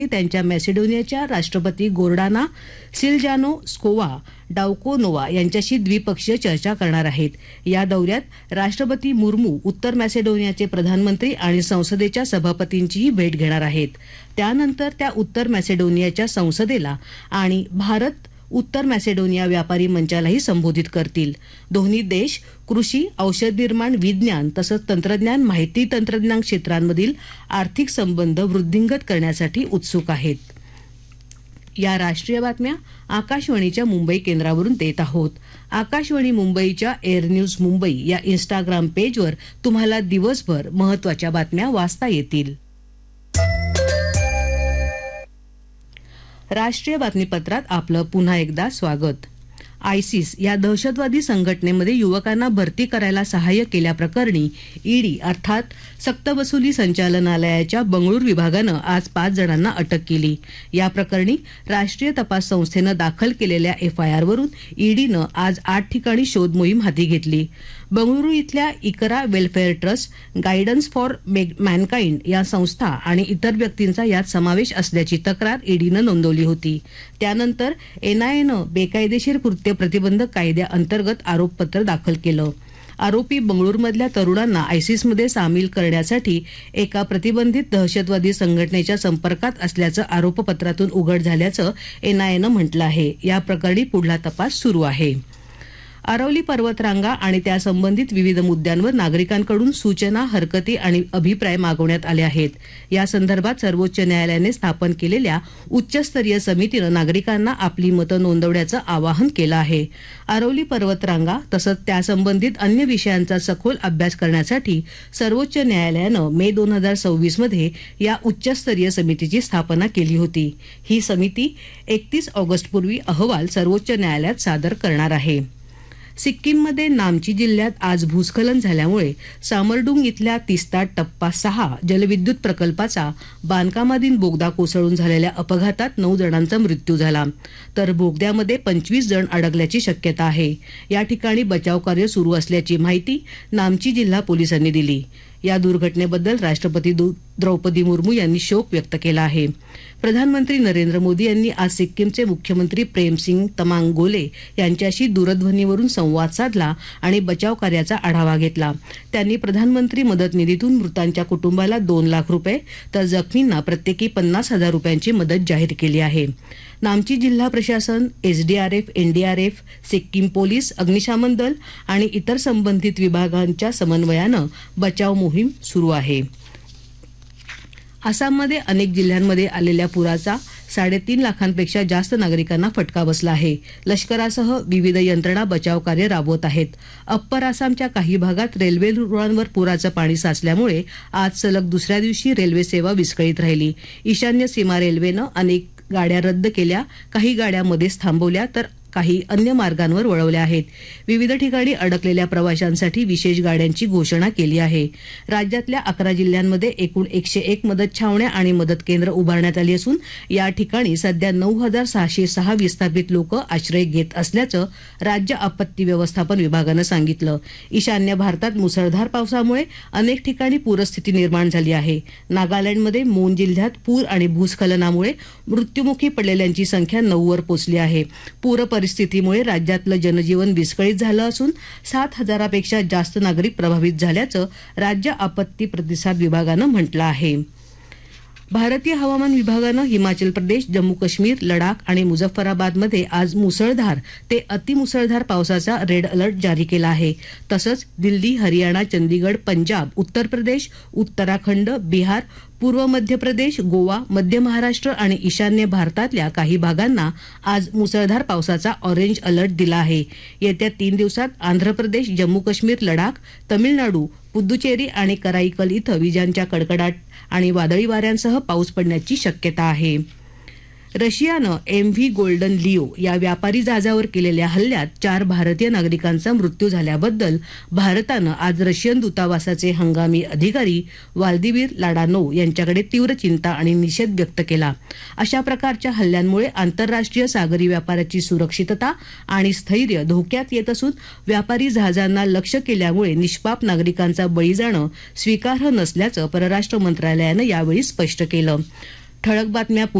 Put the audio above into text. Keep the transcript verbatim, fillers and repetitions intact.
त्यांच्या मॅसेडोनियाच्या राष्ट्रपती गोर्डाना सिलजानो स्कोवा डाउकोनोवा यांच्याशी द्विपक्षीय चर्चा करणार आहेत. या दौऱ्यात राष्ट्रपती मुर्मू उत्तर मॅसेडोनियाचे प्रधानमंत्री आणि संसदेच्या सभापतींचीही भेट घेणार आहेत. त्यानंतर त्या उत्तर मॅसेडोनियाच्या संसदेला आणि भारत उत्तर मॅसेडोनिया व्यापारी मंचालाही संबोधित करतील. दोन्ही देश कृषी, औषध निर्माण, विज्ञान तसंच तंत्रज्ञान, माहिती तंत्रज्ञान क्षेत्रांमधील आर्थिक संबंध वृद्धिंगत करण्यासाठी उत्सुक आहेत. या राष्ट्रीय बातम्या आकाशवाणीच्या मुंबई केंद्रावरून देत आहोत. आकाशवाणी मुंबईच्या एअर न्यूज मुंबई या इन्स्टाग्राम पेजवर तुम्हाला दिवसभर महत्त्वाच्या बातम्या वाचता येतील. राष्ट्रीय बातमीपत्रात आपलं पुन्हा एकदा स्वागत. आयसिस या दहशतवादी संघटनेमध्ये युवकांना भरती करायला सहाय्य केल्याप्रकरणी ईडी अर्थात सक्तवसुली संचालनालयाच्या बंगळूर विभागानं आज पाच जणांना अटक केली. या प्रकरणी राष्ट्रीय तपास संस्थेनं दाखल केलेल्या एफआयआरवरून ईडीनं आज आठ ठिकाणी शोध मोहीम हाती घेतली. बंगळुरू इथल्या इकरा welfare trust, guidance for Mankind या संस्था आणि इतर व्यक्तींचा यात समावेश असल्याची तक्रार ईडीनं नोंदवली होती. त्यानंतर एनआयएनं बेकायदेशीर कृत्य प्रतिबंधक कायद्याअंतर्गत आरोपपत्र दाखल केलं. आरोपी बंगळुरूमधल्या तरुणांना आयसिसमध्ये सामील करण्यासाठी एका प्रतिबंधित दहशतवादी संघटनेच्या संपर्कात असल्याचं आरोपपत्रातून उघड झाल्याचं एनआयएनं म्हटलं आहे. या प्रकरणी पुढला तपास सुरू आहे. अरवली पर्वतरांगा आणि त्यासंबंधित विविध मुद्द्यांवर नागरिकांकडून सूचना, हरकती आणि अभिप्राय मागवण्यात आले आहेत. या संदर्भात सर्वोच्च न्यायालयाने स्थापन केलेल्या उच्चस्तरीय समितीनं नागरिकांना आपली मतं नोंदवण्याचं आवाहन केलं आहे. अरवली पर्वतरांगा तसंच त्यासंबंधित अन्य विषयांचा सखोल अभ्यास करण्यासाठी सर्वोच्च न्यायालयानं मे दोन हजार सव्वीस मध्ये या उच्चस्तरीय समितीची स्थापना केली होती. ही समिती एकतीस ऑगस्टपूर्वी अहवाल सर्वोच्च न्यायालयात सादर करणार आहे. सिक्कीममध्ये नामची जिल्ह्यात आज भूस्खलन झाल्यामुळे सामरडुंग इथल्या तिस्ता टप्पा सहा जलविद्युत प्रकल्पाचा बांधकामाधीन बोगदा कोसळून झालेल्या अपघातात नऊ जणांचा मृत्यू झाला, तर बोगद्यामध्ये पंचवीस जण अडकल्याची शक्यता आहे. या ठिकाणी बचावकार्य सुरू असल्याची माहिती नामची जिल्हा पोलिसांनी दिली. या दुर्घटनेबद्दल राष्ट्रपती द्रौपदी मुर्मू यांनी शोक व्यक्त केला आहे. प्रधानमंत्री नरेंद्र मोदी यांनी आज सिक्कीमचे मुख्यमंत्री प्रेमसिंग तमांग गोले यांच्याशी दूरध्वनीवरून संवाद साधला आणि बचाव कार्याचा आढावा घेतला. त्यांनी प्रधानमंत्री मदत निधीतून मृतांच्या कुटुंबाला दोन लाख रुपये तर जखमींना प्रत्येकी पन्नास हजार रुपयांची मदत जाहीर केली आहे. नामची जिल्हा प्रशासन, एसडीआरएफ, एनडीआरएफ, सिक्कीम पोलीस, अग्निशमन दल आणि इतर संबंधित विभागांच्या समन्वयानं बचाव मोहीम सुरू आहे. आसाममध्ये अनेक जिल्ह्यांमध्ये आलेल्या पुराचा साडेतीन लाखांपेक्षा जास्त नागरिकांना फटका बसला आहे. लष्करासह विविध यंत्रणा बचाव कार्य राबवत आहेत. अप्पर आसामच्या काही भागात रेल्वे रुळांवर पुराचं पाणी साचल्यामुळे आज सलग दुसऱ्या दिवशी रेल्वे सेवा विस्कळीत राहिली. ईशान्य सीमा रेल्वेनं अनेक गाड्या रद्द केल्या, काही गाड्या मध्येच थांबवल्या तर काही अन्य मार्गांवर वळवल्या आहेत. विविध ठिकाणी अडकलेल्या प्रवाशांसाठी विशेष गाड्यांची घोषणा केली आहे. राज्यातल्या अकरा जिल्ह्यांमध्ये एकूण एकशे एक मदत छावण्या आणि मदत केंद्र उभारण्यात आली असून या ठिकाणी सध्या नऊ हजार सहाशे सहा विस्थापित लोक आश्रय घेत असल्याचं राज्य आपत्ती व्यवस्थापन विभागानं सांगितलं. ईशान्य भारतात मुसळधार पावसामुळे अनेक ठिकाणी पूरस्थिती निर्माण झाली आहे. नागालँडमध्ये मोन जिल्ह्यात पूर आणि भूस्खलनामुळे मृत्युमुखी पडलेल्यांची संख्या नऊवर पोहोचली आहे. पूर परिस्थितीमुळे राज्यातलं जनजीवन विस्कळीत झालं असून सात हजारापेक्षा जास्त नागरिक प्रभावित झाल्याचं राज्य आपत्ती प्रतिसाद विभागानं म्हटलं आहे. भारतीय हवामान विभागानं हिमाचल प्रदेश, जम्मू काश्मीर, लडाख आणि मुझफ्फराबादमध्ये आज मुसळधार ते अतिमुसळधार पावसाचा रेड अलर्ट जारी केला आहे. तसंच दिल्ली, हरियाणा, चंदीगड, पंजाब, उत्तर प्रदेश, उत्तराखंड, बिहार, पूर्व मध्य प्रदेश, गोवा, मध्य महाराष्ट्र आणि ईशान्य भारतातल्या काही भागांना आज मुसळधार पावसाचा ऑरेंज अलर्ट दिला आहे. येत्या तीन दिवसात आंध्र प्रदेश, जम्मू काश्मीर, लडाख, तमिळनाडू, पुद्दुचेरी आणि कराईकल इथं विजांच्या कडकडाट आणि वादळी वाऱ्यांसह पाऊस पडण्याची शक्यता आहे. रशियानं एम व्ही गोल्डन लिओ या व्यापारी जहाजावर केलेल्या हल्ल्यात चार भारतीय नागरिकांचा मृत्यू झाल्याबद्दल भारतानं आज रशियन दूतावासाचे हंगामी अधिकारी वाल्दिमीर लाडानोव यांच्याकडे तीव्र चिंता आणि निषेध व्यक्त केला. अशा प्रकारच्या हल्ल्यांमुळे आंतरराष्ट्रीय सागरी व्यापाराची सुरक्षितता आणि स्थैर्य धोक्यात येत असून व्यापारी जहाजांना लक्ष्य केल्यामुळे निष्पाप नागरिकांचा बळी जाणं स्वीकार्ह नसल्याचं परराष्ट्र मंत्रालयानं यावेळी स्पष्ट केलं. ठळक बातम्या